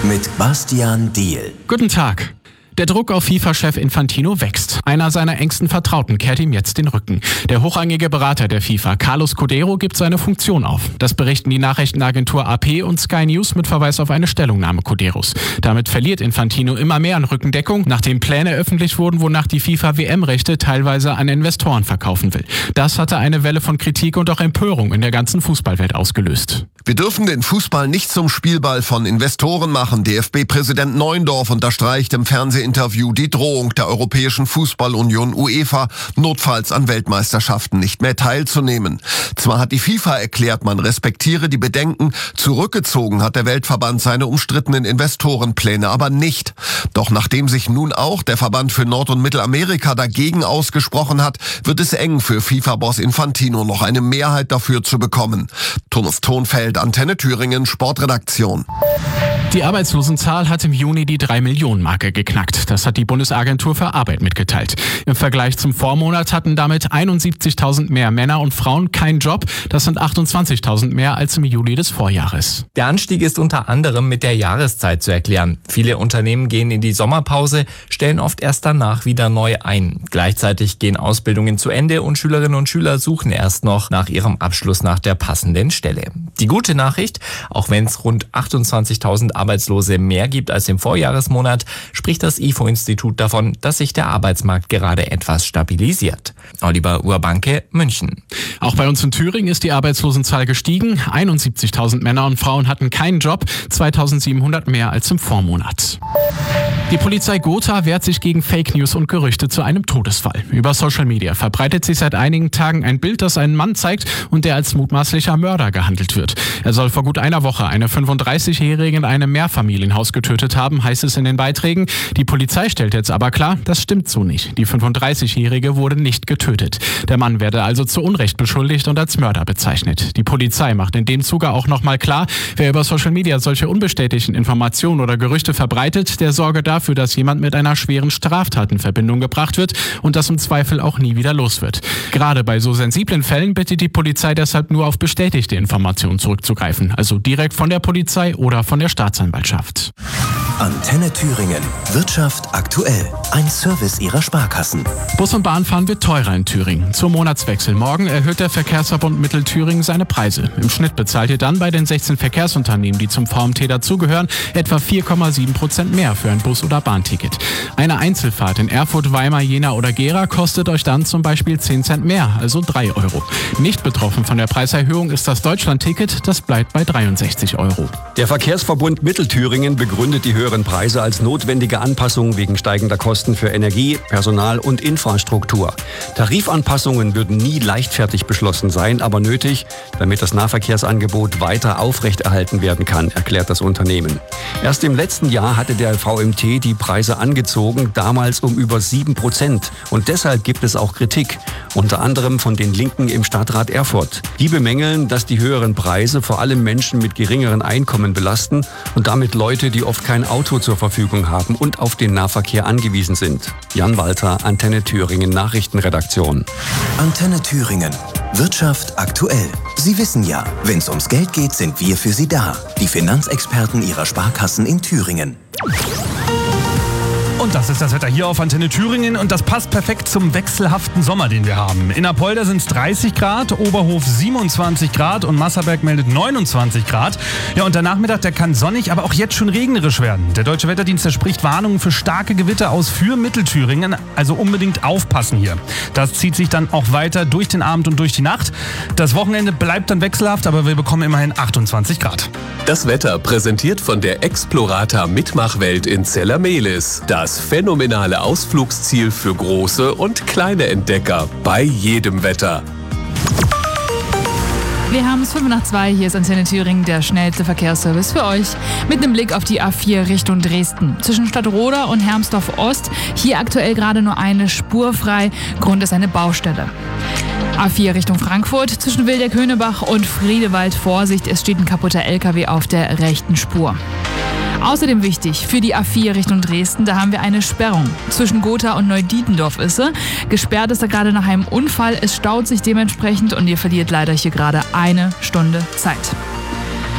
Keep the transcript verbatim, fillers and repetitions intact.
mit Bastian Diehl. Guten Tag. Der Druck auf FIFA-Chef Infantino wächst. Einer seiner engsten Vertrauten kehrt ihm jetzt den Rücken. Der hochrangige Berater der FIFA, Carlos Cordeiro, gibt seine Funktion auf. Das berichten die Nachrichtenagentur A P und Sky News mit Verweis auf eine Stellungnahme Cordeiros. Damit verliert Infantino immer mehr an Rückendeckung, nachdem Pläne öffentlich wurden, wonach die FIFA W M-Rechte teilweise an Investoren verkaufen will. Das hatte eine Welle von Kritik und auch Empörung in der ganzen Fußballwelt ausgelöst. Wir dürfen den Fußball nicht zum Spielball von Investoren machen. D F B-Präsident Neuendorf unterstreicht im Fernsehinterview die Drohung der Europäischen Fußballunion UEFA, notfalls an Weltmeisterschaften nicht mehr teilzunehmen. Zwar hat die FIFA erklärt, man respektiere die Bedenken, zurückgezogen hat der Weltverband seine umstrittenen Investorenpläne aber nicht. Doch nachdem sich nun auch der Verband für Nord- und Mittelamerika dagegen ausgesprochen hat, wird es eng für FIFA-Boss Infantino, noch eine Mehrheit dafür zu bekommen. Thomas Thonfeld, Antenne Thüringen, Sportredaktion. Die Arbeitslosenzahl hat im Juni die drei Millionen Marke geknackt. Das hat die Bundesagentur für Arbeit mitgeteilt. Im Vergleich zum Vormonat hatten damit einundsiebzigtausend mehr Männer und Frauen keinen Job. Das sind achtundzwanzigtausend mehr als im Juli des Vorjahres. Der Anstieg ist unter anderem mit der Jahreszeit zu erklären. Viele Unternehmen gehen in die Sommerpause, stellen oft erst danach wieder neu ein. Gleichzeitig gehen Ausbildungen zu Ende und Schülerinnen und Schüler suchen erst noch nach ihrem Abschluss nach der passenden Stelle. Die gute Nachricht, auch wenn es rund achtundzwanzigtausend Arbeitslose mehr gibt als im Vorjahresmonat, spricht das I F O-Institut davon, dass sich der Arbeitsmarkt gerade etwas stabilisiert. Oliver Urbanke, München. Auch bei uns in Thüringen ist die Arbeitslosenzahl gestiegen. einundsiebzigtausend Männer und Frauen hatten keinen Job, zweitausendsiebenhundert mehr als im Vormonat. Die Polizei Gotha wehrt sich gegen Fake News und Gerüchte zu einem Todesfall. Über Social Media verbreitet sich seit einigen Tagen ein Bild, das einen Mann zeigt und der als mutmaßlicher Mörder gehandelt wird. Er soll vor gut einer Woche eine fünfunddreißigjährige in einem Mehrfamilienhaus getötet haben, heißt es in den Beiträgen. Die Polizei stellt jetzt aber klar, das stimmt so nicht. Die fünfunddreißigjährige wurde nicht getötet. Der Mann werde also zu Unrecht beschuldigt und als Mörder bezeichnet. Die Polizei macht in dem Zuge auch nochmal klar, wer über Social Media solche unbestätigten Informationen oder Gerüchte verbreitet, der sorge dafür, dass jemand mit einer schweren Straftat in Verbindung gebracht wird und das im Zweifel auch nie wieder los wird. Gerade bei so sensiblen Fällen bittet die Polizei deshalb nur auf bestätigte Informationen zurückzugreifen, also direkt von der Polizei oder von der Staatsanwaltschaft. Antenne Thüringen. Wirtschaft aktuell. Ein Service Ihrer Sparkassen. Bus und Bahnfahren wird teurer in Thüringen. Zum Monatswechsel morgen erhöht der Verkehrsverbund Mittelthüringen seine Preise. Im Schnitt bezahlt ihr dann bei den sechzehn Verkehrsunternehmen, die zum V M T dazugehören, etwa vier Komma sieben Prozent mehr für ein Bus- oder Bahnticket. Eine Einzelfahrt in Erfurt, Weimar, Jena oder Gera kostet euch dann zum Beispiel zehn Cent mehr, also drei Euro. Nicht betroffen von der Preiserhöhung ist das Deutschland-Ticket, das bleibt bei dreiundsechzig Euro. Der Verkehrsverbund Mittelthüringen begründet die höheren Preise als notwendige Anpassung wegen steigender Kosten für Energie, Personal und Infrastruktur. Tarifanpassungen würden nie leichtfertig beschlossen sein, aber nötig, damit das Nahverkehrsangebot weiter aufrechterhalten werden kann, erklärt das Unternehmen. Erst im letzten Jahr hatte der V M T die Preise angezogen, damals um über sieben Prozent. Und deshalb gibt es auch Kritik, unter anderem von den Linken im Stadtrat Erfurt. Die bemängeln, dass die höheren Preise vor allem Menschen mit geringeren Einkommen belasten und damit Leute, die oft kein Auto zur Verfügung haben und auf den Nahverkehr angewiesen sind. Jan Walter, Antenne Thüringen Nachrichtenredaktion. Antenne Thüringen. Wirtschaft aktuell. Sie wissen ja, wenn es ums Geld geht, sind wir für Sie da. Die Finanzexperten Ihrer Sparkassen in Thüringen. Und das ist das Wetter hier auf Antenne Thüringen und das passt perfekt zum wechselhaften Sommer, den wir haben. In Apolda sind es dreißig Grad, Oberhof siebenundzwanzig Grad und Masserberg meldet neunundzwanzig Grad. Ja, und der Nachmittag, der kann sonnig, aber auch jetzt schon regnerisch werden. Der Deutsche Wetterdienst, der spricht Warnungen für starke Gewitter aus für Mittelthüringen, also unbedingt aufpassen hier. Das zieht sich dann auch weiter durch den Abend und durch die Nacht. Das Wochenende bleibt dann wechselhaft, aber wir bekommen immerhin achtundzwanzig Grad. Das Wetter präsentiert von der Explorata Mitmachwelt in Zellermehlis. Das phänomenale Ausflugsziel für große und kleine Entdecker bei jedem Wetter. Wir haben es fünf nach zwei, hier ist Antenne Thüringen, der schnellste Verkehrsservice für euch. Mit einem Blick auf die A vier Richtung Dresden. Zwischen Stadtroda und Hermsdorf Ost, hier aktuell gerade nur eine Spur frei, Grund ist eine Baustelle. A vier Richtung Frankfurt, zwischen Wildeck-Höhnebach und Friedewald, Vorsicht, es steht ein kaputter L K W auf der rechten Spur. Außerdem wichtig, für die A vier Richtung Dresden, da haben wir eine Sperrung. Zwischen Gotha und Neudietendorf ist sie. Gesperrt ist er gerade nach einem Unfall, es staut sich dementsprechend und ihr verliert leider hier gerade eine Stunde Zeit.